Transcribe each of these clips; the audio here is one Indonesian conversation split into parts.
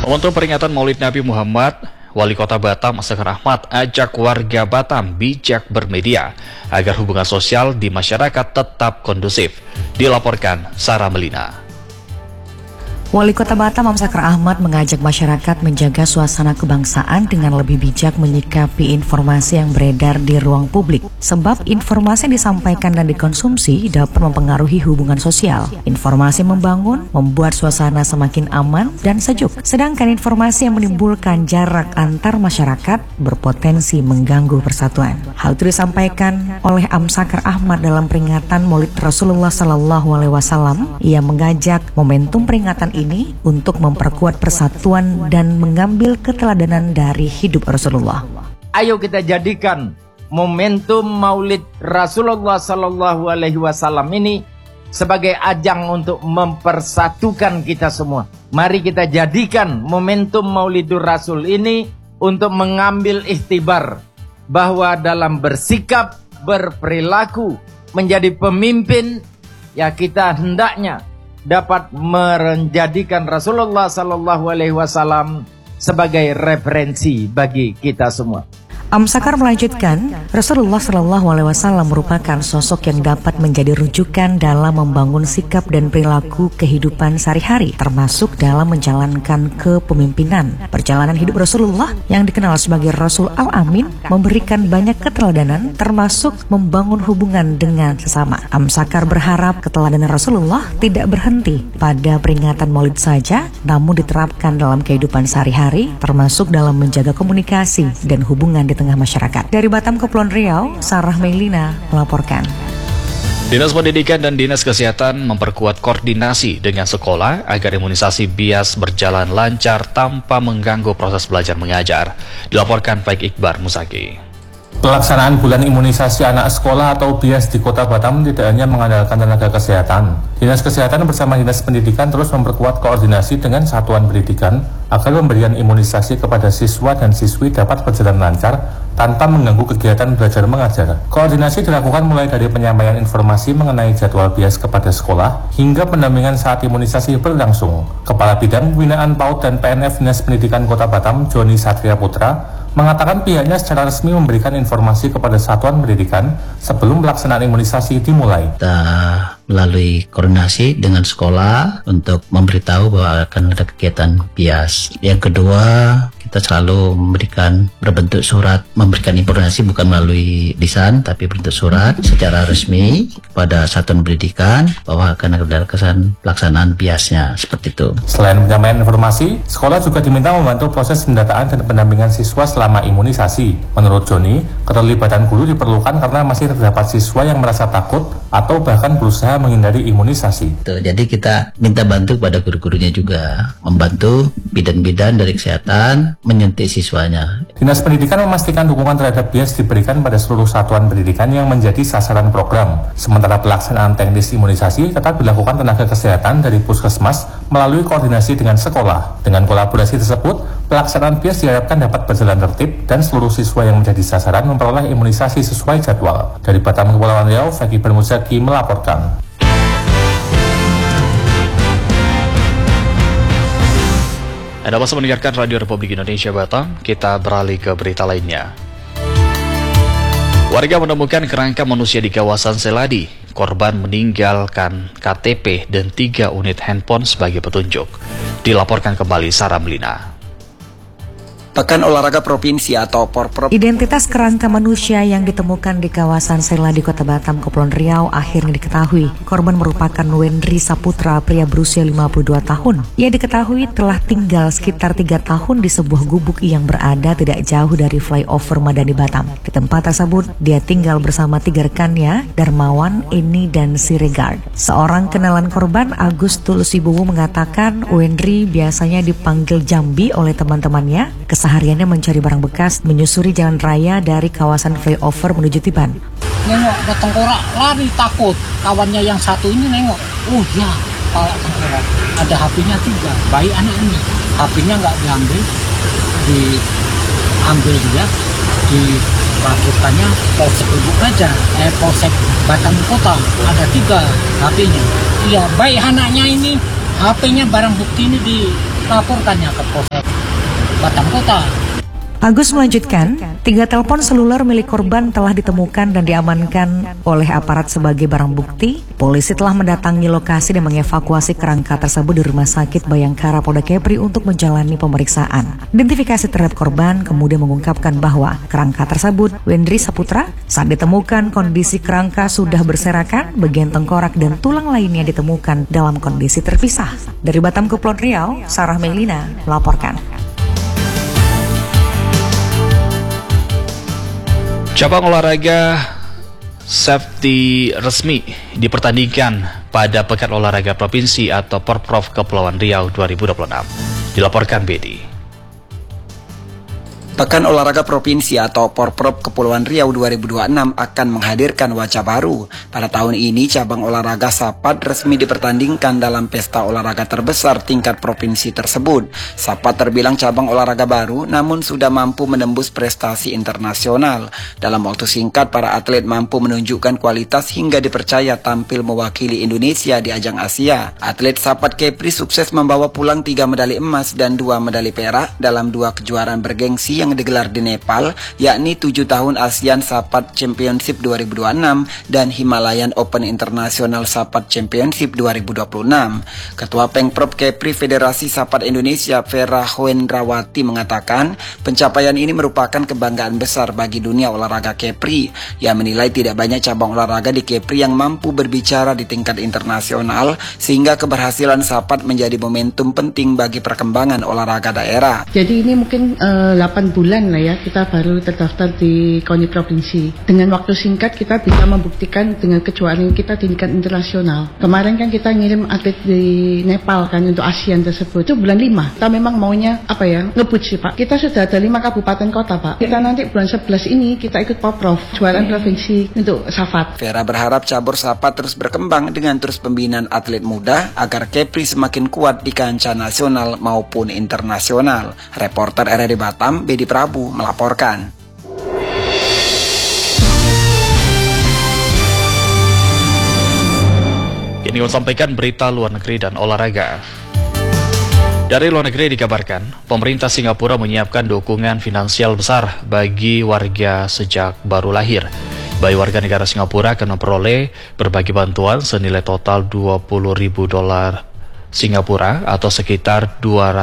Untuk peringatan Maulid Nabi Muhammad, Wali Kota Batam Asakar Ahmad ajak warga Batam bijak bermedia agar hubungan sosial di masyarakat tetap kondusif. Dilaporkan Sarah Melina. Wali Kota Batam Asakar Ahmad mengajak masyarakat menjaga suasana kebangsaan dengan lebih bijak menyikapi informasi yang beredar di ruang publik. Sebab informasi yang disampaikan dan dikonsumsi dapat mempengaruhi hubungan sosial. Informasi membangun, membuat suasana semakin aman dan sejuk. Sedangkan informasi yang menimbulkan jarak antar masyarakat berpotensi mengganggu persatuan. Hal itu disampaikan oleh Asakar Ahmad dalam peringatan Maulid Rasulullah SAW. Ia mengajak momentum peringatan ini untuk memperkuat persatuan dan mengambil keteladanan dari hidup Rasulullah. Ayo kita jadikan momentum Maulid Rasulullah SAW ini sebagai ajang untuk mempersatukan kita semua. Mari kita jadikan momentum Maulidur Rasul ini untuk mengambil ikhtibar bahwa dalam bersikap, berperilaku, menjadi pemimpin, ya kita hendaknya dapat menjadikan Rasulullah SAW sebagai referensi bagi kita semua. Asakar melanjutkan, Rasulullah SAW merupakan sosok yang dapat menjadi rujukan dalam membangun sikap dan perilaku kehidupan sehari-hari, termasuk dalam menjalankan kepemimpinan. Perjalanan hidup Rasulullah yang dikenal sebagai Rasul Al-Amin memberikan banyak keteladanan, termasuk membangun hubungan dengan sesama. Asakar berharap keteladanan Rasulullah tidak berhenti pada peringatan Maulid saja, namun diterapkan dalam kehidupan sehari-hari, termasuk dalam menjaga komunikasi dan hubungan di tengah masyarakat. Dari Batam, Kepulauan Riau, Sarah Melina melaporkan. Dinas Pendidikan dan Dinas Kesehatan memperkuat koordinasi dengan sekolah agar imunisasi bias berjalan lancar tanpa mengganggu proses belajar mengajar. Dilaporkan Baik Iqbar Musaki. Pelaksanaan bulan imunisasi anak sekolah atau BIAS di Kota Batam tidak hanya mengandalkan tenaga kesehatan. Dinas Kesehatan bersama Dinas Pendidikan terus memperkuat koordinasi dengan satuan pendidikan agar pemberian imunisasi kepada siswa dan siswi dapat berjalan lancar tanpa mengganggu kegiatan belajar mengajar. Koordinasi dilakukan mulai dari penyampaian informasi mengenai jadwal BIAS kepada sekolah hingga pendampingan saat imunisasi berlangsung. Kepala Bidang Pembinaan PAUD dan PNF Dinas Pendidikan Kota Batam, Joni Satria Putra, mengatakan pihaknya secara resmi memberikan informasi kepada satuan pendidikan sebelum pelaksanaan imunisasi dimulai. Kita melalui koordinasi dengan sekolah untuk memberitahu bahwa akan ada kegiatan BIAS. Yang kedua, kita selalu berbentuk surat, memberikan informasi bukan melalui lisan, tapi bentuk surat secara resmi kepada satuan pendidikan bahwa akan ada pelaksanaan BIAS-nya, seperti itu. Selain penyampaian informasi, sekolah juga diminta membantu proses pendataan dan pendampingan siswa selama imunisasi. Menurut Joni, keterlibatan guru diperlukan karena masih terdapat siswa yang merasa takut atau bahkan berusaha menghindari imunisasi. Jadi kita minta bantu kepada guru-gurunya juga, membantu bidan-bidan dari kesehatan menyuntik siswanya. Dinas Pendidikan memastikan dukungan terhadap BIAS diberikan pada seluruh satuan pendidikan yang menjadi sasaran program. Sementara pelaksanaan teknis imunisasi tetap dilakukan tenaga kesehatan dari puskesmas melalui koordinasi dengan sekolah. Dengan kolaborasi tersebut, pelaksanaan BIAS diharapkan dapat berjalan tertib dan seluruh siswa yang menjadi sasaran memperoleh imunisasi sesuai jadwal. Dari Batam, Kepulauan Riau, Fakih Bermuzaki melaporkan. Anda masih mendengarkan Radio Republik Indonesia Batam. Kita beralih ke berita lainnya. Warga menemukan kerangka manusia di kawasan Seladi. Korban meninggalkan KTP dan 3 unit handphone sebagai petunjuk. Dilaporkan kembali Sarah Melina. Pekan Olahraga Provinsi atau Porprov. Identitas kerangka manusia yang ditemukan di kawasan Seladi, Kota Batam, Kepulauan Riau akhirnya diketahui. Korban merupakan Wendri Saputra, pria berusia 52 tahun. Ia diketahui telah tinggal sekitar 3 tahun di sebuah gubuk yang berada tidak jauh dari flyover Madani Batam. Di tempat tersebut, dia tinggal bersama 3 rekannya, Darmawan, Eni, dan Siregar. Seorang kenalan korban, Agus Tulsibowo, mengatakan Wendri biasanya dipanggil Jambi oleh teman-temannya. Kesehariannya mencari barang bekas, menyusuri jalan raya dari kawasan flyover menuju Tiban. Nengok, ada tengkorak, lari takut. Kawannya yang satu ini nengok, oh ya, kepala tengkorak. Ada HP-nya 3, bayi anak ini. HP-nya nggak diambil, diambil dia, dilaporkannya Polsek Lubuk Raja, Polsek Batam Kota. Ada 3 HP-nya. Iya, bayi anaknya ini, HP-nya barang bukti ini dilaporkannya ke Polsek Batam Kota. Agus melanjutkan, 3 telepon seluler milik korban telah ditemukan dan diamankan oleh aparat sebagai barang bukti. Polisi telah mendatangi lokasi dan mengevakuasi kerangka tersebut di Rumah Sakit Bayangkara Polda Kepri untuk menjalani pemeriksaan. Identifikasi terhadap korban kemudian mengungkapkan bahwa kerangka tersebut, Wendri Saputra, saat ditemukan kondisi kerangka sudah berserakan, bagian tengkorak dan tulang lainnya ditemukan dalam kondisi terpisah. Dari Batam Kepulauan Riau, Sarah Melina melaporkan. Cabang olahraga safety resmi dipertandingkan pada Pekan Olahraga Provinsi atau Porprov Kepulauan Riau 2026. Dilaporkan Bedi. Pekan Olahraga Provinsi atau Porprov Kepulauan Riau 2026 akan menghadirkan wajah baru. Pada tahun ini, cabang olahraga Sapat resmi dipertandingkan dalam pesta olahraga terbesar tingkat provinsi tersebut. Sapat terbilang cabang olahraga baru, namun sudah mampu menembus prestasi internasional. Dalam waktu singkat, para atlet mampu menunjukkan kualitas hingga dipercaya tampil mewakili Indonesia di ajang Asia. Atlet Sapat Kepri sukses membawa pulang 3 medali emas dan 2 medali perak dalam 2 kejuaraan bergengsi yang digelar di Nepal, yakni 7 tahun ASEAN Sapat Championship 2026 dan Himalayan Open International Sapat Championship 2026. Ketua Pengprov Kepri Federasi Sapat Indonesia, Vera Hoendrawati, mengatakan pencapaian ini merupakan kebanggaan besar bagi dunia olahraga Kepri. Ia menilai tidak banyak cabang olahraga di Kepri yang mampu berbicara di tingkat internasional, sehingga keberhasilan Sapat menjadi momentum penting bagi perkembangan olahraga daerah. Jadi ini mungkin 8 bulan lah ya kita baru terdaftar di KONI Provinsi. Dengan waktu singkat kita bisa membuktikan dengan kejuaraan kita di tingkat internasional. Kemarin kan kita ngirim atlet di Nepal kan untuk ASEAN tersebut. Itu bulan 5. Kita memang maunya ngebut sih Pak. Kita sudah ada 5 kabupaten kota Pak. Kita nanti bulan 11 ini kita ikut Porprov, kejuaraan provinsi untuk Sapat. Vera berharap cabur Sapat terus berkembang dengan terus pembinaan atlet muda agar Kepri semakin kuat di kancah nasional maupun internasional. Reporter RRI Batam, Bedi Prabu melaporkan. Kini kami sampaikan berita luar negeri dan olahraga. Dari luar negeri dikabarkan, pemerintah Singapura menyiapkan dukungan finansial besar bagi warga sejak baru lahir. Bayi warga negara Singapura akan memperoleh berbagai bantuan senilai total $20.000 Singapura atau sekitar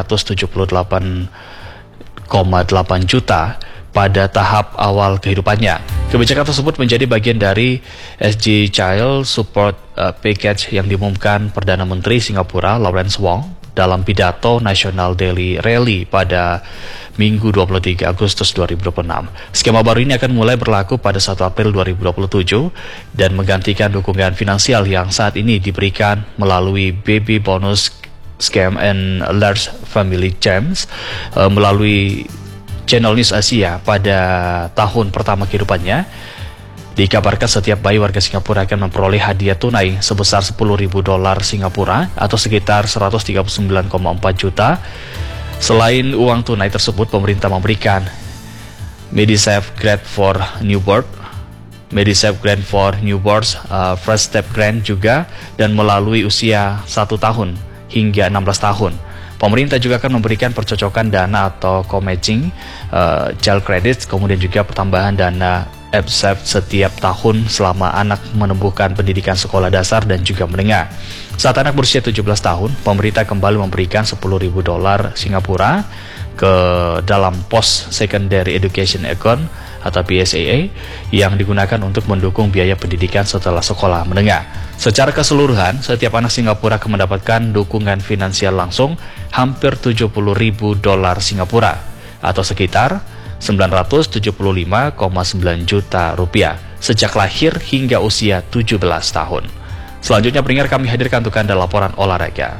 278,8 juta pada tahap awal kehidupannya. Kebijakan tersebut menjadi bagian dari SG Child Support Package yang diumumkan Perdana Menteri Singapura Lawrence Wong dalam pidato National Daily Rally pada Minggu 23 Agustus 2026. Skema baru ini akan mulai berlaku pada 1 April 2027 dan menggantikan dukungan finansial yang saat ini diberikan melalui Baby Bonus Scam and Large Family Gems melalui Channel News Asia pada tahun pertama kehidupannya. Dikabarkan setiap bayi warga Singapura akan memperoleh hadiah tunai sebesar $10.000 Singapura atau sekitar 139,4 juta. Selain uang tunai tersebut, pemerintah memberikan Medisafe Grant for Newborn, Medisafe Grant for Newborns, First Step Grant juga, dan melalui usia 1 tahun hingga 16 tahun. Pemerintah juga akan memberikan percocokan dana atau co-matching, child credits, kemudian juga pertambahan dana EBSEF setiap tahun selama anak menempuhkan pendidikan sekolah dasar dan juga menengah. Saat anak berusia 17 tahun, pemerintah kembali memberikan $10.000 Singapura ke dalam Post Secondary Education Account atau PSAA yang digunakan untuk mendukung biaya pendidikan setelah sekolah menengah. Secara keseluruhan, setiap anak Singapura akan mendapatkan dukungan finansial langsung hampir $70.000 Singapura atau sekitar 975,9 juta rupiah sejak lahir hingga usia 17 tahun. Selanjutnya pendengar, kami hadirkan untuk Anda laporan olahraga.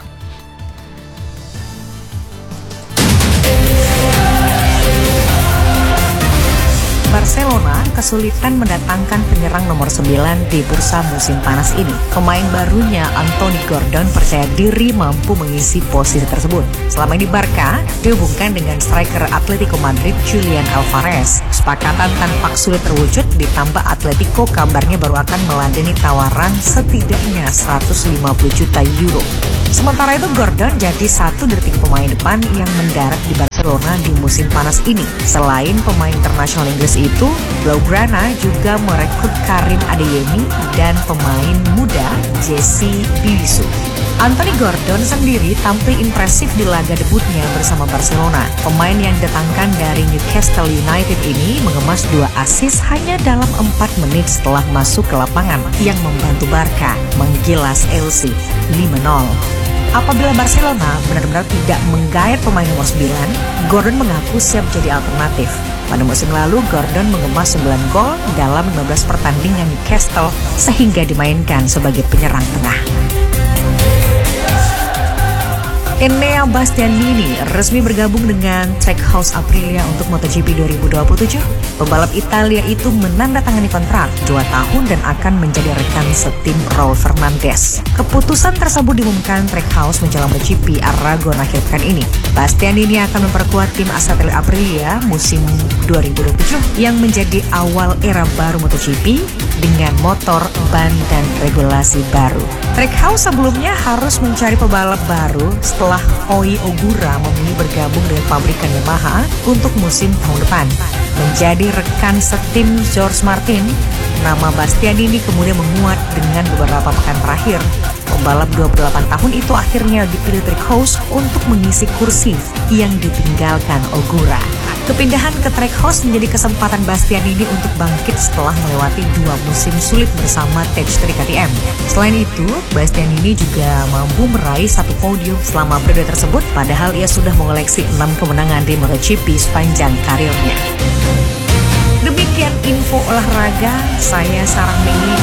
Barcelona kesulitan mendatangkan penyerang nomor 9 di bursa musim panas ini. Pemain barunya Anthony Gordon percaya diri mampu mengisi posisi tersebut. Selama ini Barca dihubungkan dengan striker Atletico Madrid Julian Alvarez. Kesepakatan tanpa sulit terwujud, ditambah Atletico kabarnya baru akan meladeni tawaran setidaknya 150 juta euro. Sementara itu Gordon jadi satu dari 3 pemain depan yang mendarat di Barcelona Barcelona di musim panas ini. Selain pemain internasional Inggris itu, Blaugrana juga merekrut Karim Adeyemi dan pemain muda Jesse Bilisu. Anthony Gordon sendiri tampil impresif di laga debutnya bersama Barcelona. Pemain yang didatangkan dari Newcastle United ini mengemas 2 assist hanya dalam 4 menit setelah masuk ke lapangan yang membantu Barca menggilas Elche 5-0. Apabila Barcelona benar-benar tidak menggait pemain nomor 9, Gordon mengaku siap jadi alternatif. Pada musim lalu, Gordon mengemas 9 gol dalam 15 pertandingan Newcastle sehingga dimainkan sebagai penyerang tengah. Enea Bastianini resmi bergabung dengan Trackhouse Aprilia untuk MotoGP 2027. Pembalap Italia itu menandatangani kontrak 2 tahun dan akan menjadi rekan setim Raul Fernandez. Keputusan tersebut diumumkan Trackhouse menjelang MotoGP Aragon akhir pekan ini. Bastianini akan memperkuat tim Assetto Aprilia musim 2027 yang menjadi awal era baru MotoGP dengan motor, ban, dan regulasi baru. Trackhouse sebelumnya harus mencari pebalap baru setelah Oi Ogura memilih bergabung dengan pabrikan Yamaha untuk musim tahun depan. Menjadi rekan setim George Martin, nama Bastianini kemudian menguat dengan beberapa pekan terakhir. Pembalap 28 tahun itu akhirnya dipilih Trackhouse untuk mengisi kursi yang ditinggalkan Ogura. Kepindahan ke Trackhouse menjadi kesempatan Bastianini untuk bangkit setelah melewati 2 musim sulit bersama Tech3 KTM. Selain itu, Bastianini juga mampu meraih 1 podium selama periode tersebut, padahal ia sudah mengoleksi 6 kemenangan di MotoGP sepanjang karirnya. Demikian info olahraga, saya Sarah Mei.